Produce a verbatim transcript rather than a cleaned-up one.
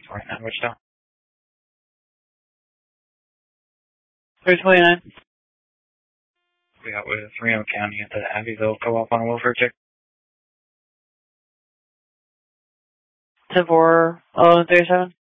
twenty-nine, Wichita. three twenty-nine. We got with Reno County at the Abbeville Co-op on a welfare check. ten four, eleven thirty-seven.